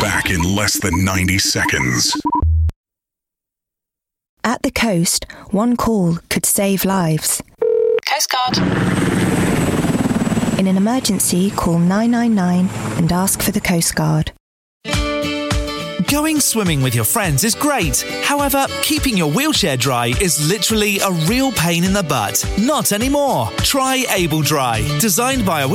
back in less than 90 seconds. At the coast, one call could save lives. Coast Guard. In an emergency, call 999 and ask for the Coast Guard. Going swimming with your friends is great. However, keeping your wheelchair dry is literally a real pain in the butt. Not anymore. Try Able Dry. Designed by a